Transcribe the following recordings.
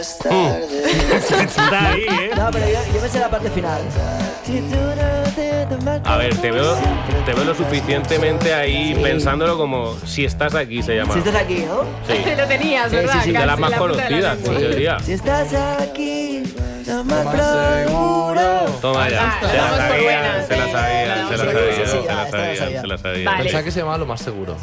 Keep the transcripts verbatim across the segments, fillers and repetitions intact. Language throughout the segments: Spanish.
Está ahí, ¿eh? No, pero yo, yo me sé la parte final. A ver, te veo, te veo lo suficientemente ahí sí. pensándolo como si estás aquí, se llama. Si estás aquí, ¿no? Sí. Lo tenías, sí, ¿verdad? Sí, sí, de las más conocidas, en teoría. Si estás aquí, lo más seguro. Toma ya, Ah, se la sabían, buenas, se la sí, sabían, se la sí, sabían, sí, se ya, la esta la sabían, sabía. se la sabían. Vale. Pensaba que se llamaba lo más seguro.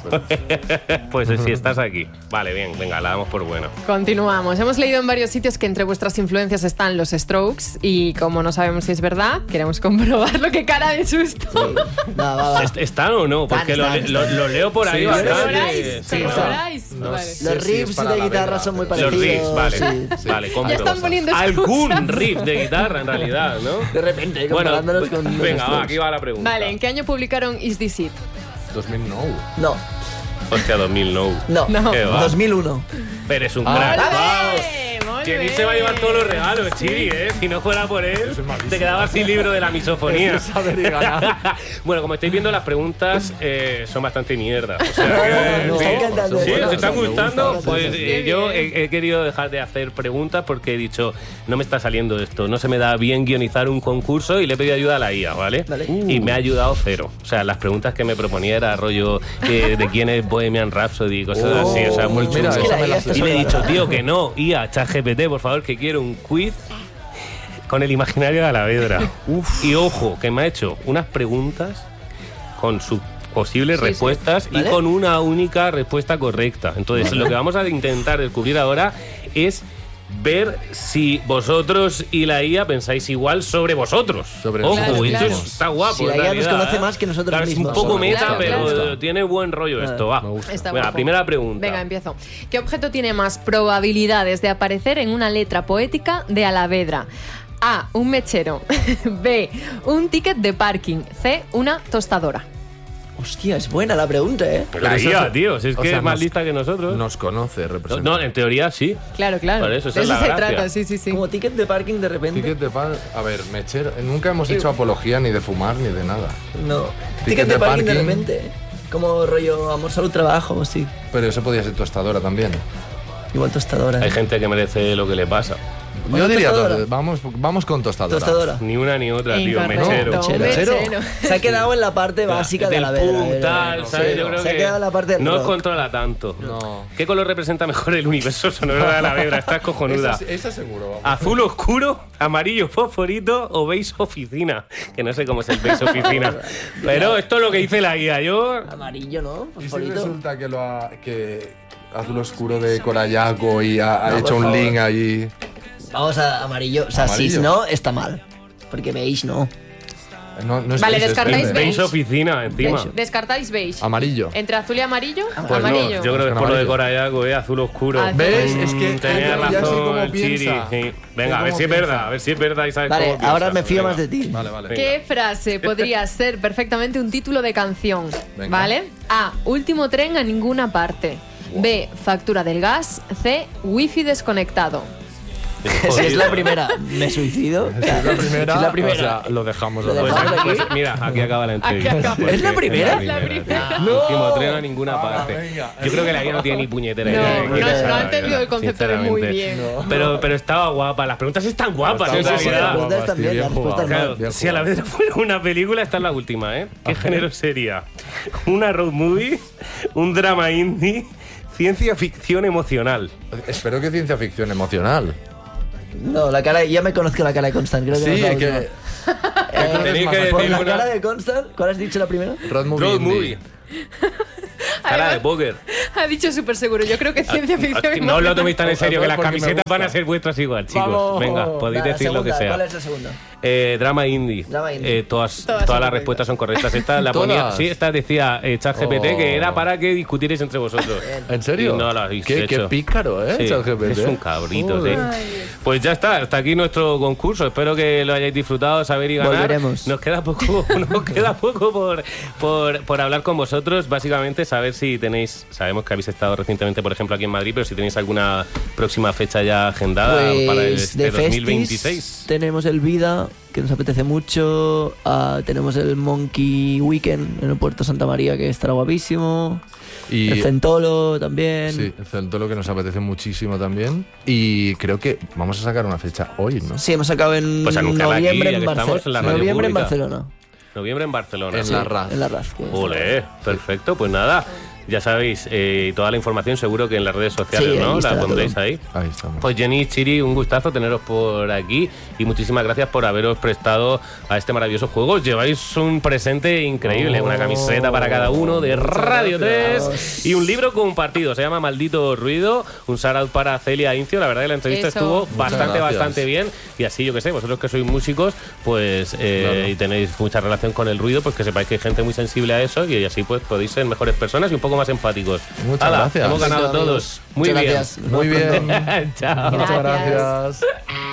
Pues si estás aquí. Vale, bien, venga, la damos por buena. Continuamos. Hemos leído en varios sitios que entre vuestras influencias están los Strokes y como no sabemos si es verdad, queremos comprobarlo. ¡Qué cara de susto! Sí. No, va, va. ¿Están o no? Porque están, lo, están, lo, están. lo leo por ahí Sí, bastante. ¿Corroboráis? Sí, ¿Corroboráis? no. Vale. Sí, Los sí, riffs es para de la guitarra letra. son muy Los parecidos. riffs, vale. Sí. Vale, compro. Ya están poniendo Algún excusas. riff de guitarra en realidad, ¿no? De repente, Bueno, comparándolos con los venga, va, Strokes. aquí va la pregunta. Vale, ¿en qué año publicaron Is This It? dos mil nueve. No, Hostia, dos mil no. no, No. ¿Qué va? dos mil uno. Pero es un Ah. crack. ¡Vale! ¡Vamos! Muy Que ni bien. se va a llevar todos los regalos, Chiri, ¿eh? Si no fuera por él, te quedabas sin libro de la misofonía. Es saber y ganar. Bueno, como estáis viendo, las preguntas eh, son bastante mierda. O sea, que, Nos sí. está encantando Sí, esto. ¿os están Me gusta, gustando? me gusta. Pues Qué eh, yo he, he querido dejar de hacer preguntas porque he dicho, no me está saliendo esto, no se me da bien guionizar un concurso y le he pedido ayuda a la I A, ¿vale? Vale. Y me ha ayudado cero. O sea, las preguntas que me proponía era rollo eh, de quién es Bohemian Rhapsody, cosas Oh, así, o sea, muy mira, chungo. esa me la Es que la sé. Y le he Está dicho, sobrada. tío, que no, I A, ChatGPT, por favor, que quiero un quiz con el imaginario de Alavedra. Uf. Y ojo, que me ha hecho unas preguntas con sus posibles Sí, sí. respuestas ¿Vale? y con una única respuesta correcta. Entonces, lo que vamos a intentar descubrir ahora es ver si vosotros y la I A pensáis igual sobre vosotros. Sobre Ojo, nosotros esto mismos. está guapo. Si la en I A nos realidad, conoce ¿eh? más que nosotros Claro, mismos. Es un poco Me meta, gusta, pero me gusta. tiene buen rollo esto, va. Me gusta. Está Venga, guapo. primera pregunta. Venga, empiezo. ¿Qué objeto tiene más probabilidades de aparecer en una letra poética de Alavedra? A, un mechero. B, un ticket de parking. C, una tostadora. Hostia, es buena la pregunta, ¿eh? Pues la Pero eso I A, es- tío, si es o que sea, es más nos- lista que nosotros. Nos conoce, No, representa. no, en teoría sí. Claro, claro. Por eso, esa de es eso la se gracia. trata, sí, sí, sí. Como ticket de parking de repente. Ticket de pan. A ver, mechero. Nunca hemos hecho apología ni de fumar ni de nada. No. Ticket Ticket de de parking de parking. repente. Como rollo amor, salud, trabajo, sí. Pero eso podía ser tostadora también. Igual tostadora. Hay gente que merece lo que le pasa. Yo Bueno, diría, tostadora. to- vamos, vamos con tostadora. Tostadora. Ni una ni otra, tío. Incorrecto. Mechero. Mechero. Mechero. Mechero. Se ha quedado en la parte básica de Del la vera. punk, tal, ¿sabes? Yo creo Se ha que quedado en la parte del no os rock. controla tanto. No. ¿Qué color representa mejor el universo sonoro de la vedra? Estás cojonuda. Esa, esa seguro. vamos. ¿Azul oscuro, amarillo fosforito o beige oficina? Que no sé cómo es el beige oficina. Pero esto es lo que dice la guía. Yo... Amarillo, ¿no? ¿Y si Fosforito. resulta que lo ha, que azul oscuro de Corayaco y ha, ha No, hecho por un favor. link ahí? Vamos a amarillo. O sea, Amarillo. si no, está mal. Porque beige no. No, no es Vale, beige, es descartáis verde. Beige oficina, encima. Beige. Descartáis beige. Amarillo. Entre azul y amarillo, Pues no, amarillo. yo creo que es por lo de Amarillo. Corayaco, eh, azul oscuro. Azul. ¿Ves? Es que Mm, tenía ya sé razón, cómo Chiri. piensa. Sí. Venga, Sé a ver cómo si es piensa. verdad, a ver si es verdad y sabes Vale, cómo ahora piensas. me fío Venga. más de ti. Vale, vale. ¿Qué frase podría ser perfectamente un título de canción? Venga. ¿Vale? A. Último tren a ninguna parte. B. Factura del gas. C. Wifi desconectado. Si es la primera, me suicido. Si es la primera, Si es la primera. o sea, lo dejamos. Lo a la Pues, dejamos vez. aquí- aquí. pues mira, aquí acaba la entrevista. acaba. Porque ¿Es la primera? Es la primera. tío. No. Último tren a ninguna Ah, parte. venga. Yo creo que la guía no tiene ni puñetera No, idea. de no, qué no es ha la entendido verdad, el concepto de muy sinceramente. bien. Pero, pero estaba guapa. Las preguntas están guapas, en Está Sí, sí, realidad. las preguntas guapa, también, sí, las bien respuestas jugado. Claro, Bien si a la jugado. vez fuera una película, esta es la última, ¿eh? ¿Qué género sería? ¿Una road movie? ¿Un drama indie? ¿Ciencia ficción emocional? Espero que ciencia ficción emocional. No, la cara, ya me conozco la cara de Constant, creo que no Sí, es la que. última. Eh, Tenéis que por decir la una- cara de Constant, ¿cuál has dicho la primera? Road movie. Road indie. movie. Cara de póker. Ha dicho súper seguro. Yo creo que ciencia ficción. No os lo toméis tan en serio, que las Porque me camisetas gusta. van a ser vuestras igual, chicos. Vamos. Venga, podéis Vale, la decir lo que segunda, sea. ¿cuál es la segunda? Eh, drama indie. Drama indie. Eh, todas Todas todas, son las respuestas son correctas. Esta la ponía. ¿Todas? Sí, esta decía eh, ChatGPT Oh. que era para que discutierais entre vosotros. ¿En serio? Y no lo habéis qué, hecho. qué pícaro, ¿eh? Sí, ChatGPT. es un cabrito, sí. Joder. Pues ya está, hasta aquí nuestro concurso. Espero que lo hayáis disfrutado, saber y ganar. Volveremos. Nos queda poco, nos queda poco por, por, por hablar con vosotros. Básicamente, saber si tenéis. Sabemos que habéis estado recientemente, por ejemplo, aquí en Madrid, pero si tenéis alguna próxima fecha ya agendada para el Pues de este dos mil Festis veintiséis. tenemos el Vida, que nos apetece mucho. ah, tenemos el Monkey Weekend en el Puerto Santa María, que estará guapísimo. Y el Centolo también. Sí, el Centolo que nos apetece muchísimo también. Y creo que vamos a sacar una fecha hoy, ¿no? Sí, hemos sacado en Pues anunciarla aquí, noviembre, ya en, que estamos Barce- en la radio noviembre en pública. Barcelona. Noviembre en Barcelona. En sí. la R A Z. En la R A Z. que- Ole, perfecto, pues nada, ya sabéis, eh, toda la información seguro que en las redes sociales, Sí, ahí ¿no? La estará pondréis todo. ahí. Ahí estamos. Pues Jenny, Chiri, un gustazo teneros por aquí y muchísimas gracias por haberos prestado a este maravilloso juego. Lleváis un presente increíble, Oh, una camiseta para cada uno de muchas Radio gracias. tres y un libro compartido, se llama Maldito Ruido, un shout out para Celia Incio, la verdad que la entrevista Eso. estuvo Muchas bastante, gracias. bastante bien y así, yo que sé, vosotros que sois músicos, pues eh, Claro. y tenéis mucha relación con el ruido, pues que sepáis que hay gente muy sensible a eso y así pues podéis ser mejores personas y un poco más empáticos. Muchas Hala, gracias. hemos ganado Amigos, todos. Muy muchas bien. gracias. Muy bien. Chao. Muchas Gracias. gracias.